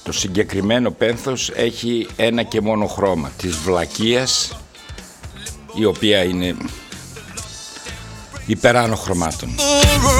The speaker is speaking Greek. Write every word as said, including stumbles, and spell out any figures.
Το συγκεκριμένο πένθος έχει ένα και μόνο χρώμα, της βλακείας, η οποία είναι υπεράνω χρωμάτων.